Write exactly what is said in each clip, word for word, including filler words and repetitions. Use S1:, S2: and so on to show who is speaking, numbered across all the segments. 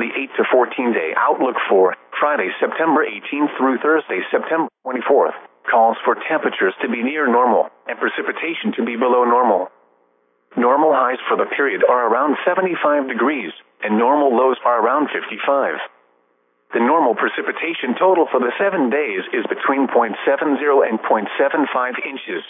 S1: The eight to fourteen day outlook for Friday, September eighteenth through Thursday, September twenty-fourth, calls for temperatures to be near normal and precipitation to be below normal. Normal highs for the period are around seventy-five degrees, and normal lows are around fifty-five. The normal precipitation total for the seven days is between zero point seven zero and zero point seven five inches.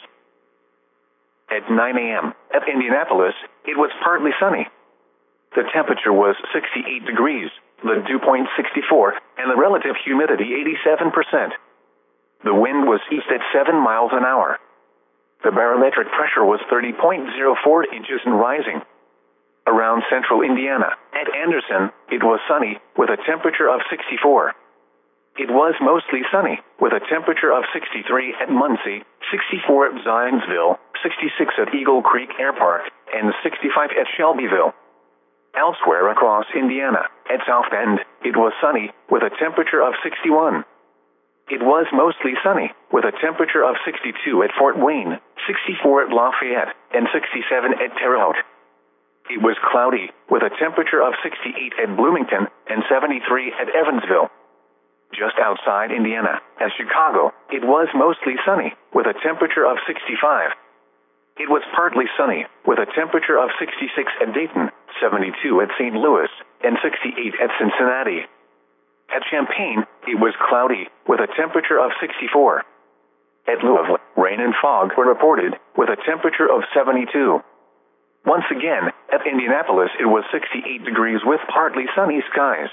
S1: At nine a m at Indianapolis, it was partly sunny. The temperature was sixty-eight degrees, the dew point sixty-four, and the relative humidity eighty-seven percent. The wind was east at seven miles an hour. The barometric pressure was thirty point zero four inches and rising. Around central Indiana, at Anderson, it was sunny, with a temperature of sixty-four. It was mostly sunny, with a temperature of sixty-three at Muncie, sixty-four at Zionsville, sixty-six at Eagle Creek Air Park, and sixty-five at Shelbyville. Elsewhere across Indiana, at South Bend, it was sunny, with a temperature of sixty-one. It was mostly sunny, with a temperature of sixty-two at Fort Wayne, sixty-four at Lafayette, and sixty-seven at Terre Haute. It was cloudy, with a temperature of sixty-eight at Bloomington, and seventy-three at Evansville. Just outside Indiana, at Chicago, it was mostly sunny, with a temperature of sixty-five. It was partly sunny, with a temperature of sixty-six at Dayton, seventy-two at Saint Louis, and sixty-eight at Cincinnati. At Champaign, it was cloudy, with a temperature of sixty-four. At Louisville, rain and fog were reported, with a temperature of seventy-two. Once again, at Indianapolis, it was sixty-eight degrees with partly sunny skies.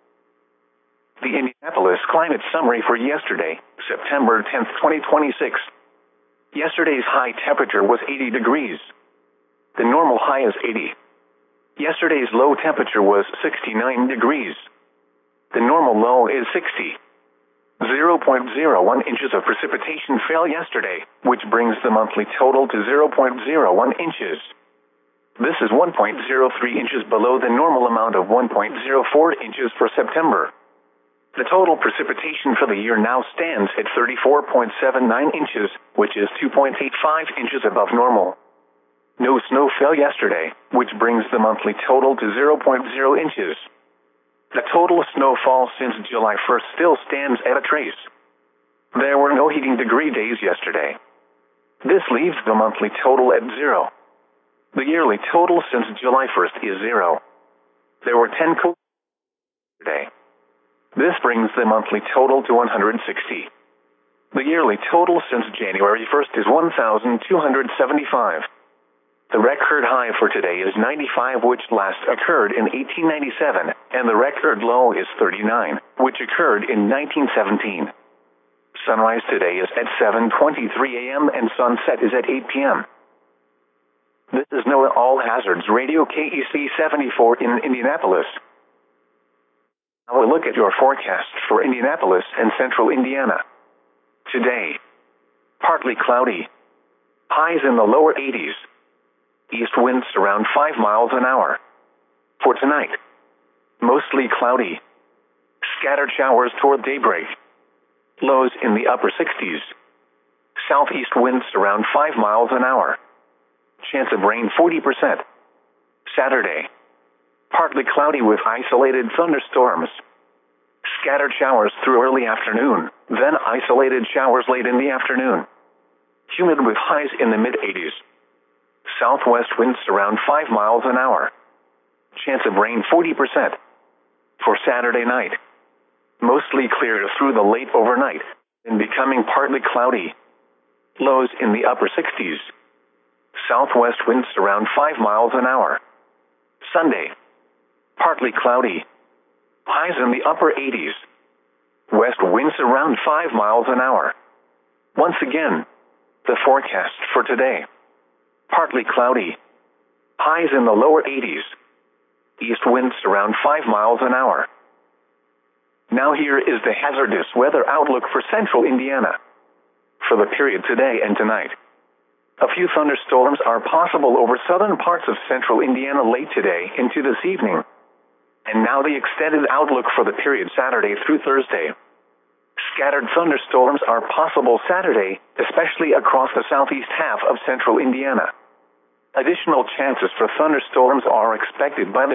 S1: The Indianapolis climate summary for yesterday, September tenth, twenty twenty-six. Yesterday's high temperature was eighty degrees. The normal high is eighty. Yesterday's low temperature was sixty-nine degrees. The normal low is sixty. zero point zero one inches of precipitation fell yesterday, which brings the monthly total to zero point zero one inches. This is one point zero three inches below the normal amount of one point zero four inches for September. The total precipitation for the year now stands at thirty-four point seven nine inches, which is two point eight five inches above normal. No snow fell yesterday, which brings the monthly total to zero point zero inches. The total snowfall since July first still stands at a trace. There were no heating degree days yesterday. This leaves the monthly total at zero. The yearly total since July first is zero. There were ten cold days yesterday. This brings the monthly total to one hundred sixty. The yearly total since January first is one thousand two hundred seventy-five. The record high for today is ninety-five, which last occurred in eighteen ninety-seven, and the record low is thirty-nine, which occurred in nineteen seventeen. Sunrise today is at seven twenty-three a m and sunset is at eight p m This is NOAA All Hazards Radio K E C seventy-four in Indianapolis. Now a look at your forecast for Indianapolis and central Indiana. Today, partly cloudy. Highs in the lower eighties. East winds around five miles an hour. For tonight, mostly cloudy. Scattered showers toward daybreak. Lows in the upper sixties. Southeast winds around five miles an hour. Chance of rain forty percent. Saturday, partly cloudy with isolated thunderstorms. Scattered showers through early afternoon, then isolated showers late in the afternoon. Humid with highs in the mid eighties. Southwest winds around five miles an hour. Chance of rain forty percent. For Saturday night, mostly clear through the late overnight, and becoming partly cloudy. Lows in the upper sixties. Southwest winds around five miles an hour. Sunday, partly cloudy. Highs in the upper eighties. West winds around five miles an hour. Once again, the forecast for today. Partly cloudy. Highs in the lower eighties. East winds around five miles an hour. Now here is the hazardous weather outlook for central Indiana. For the period today and tonight, a few thunderstorms are possible over southern parts of central Indiana late today into this evening. And now the extended outlook for the period Saturday through Thursday. Scattered thunderstorms are possible Saturday, especially across the southeast half of central Indiana. Additional chances for thunderstorms are expected by the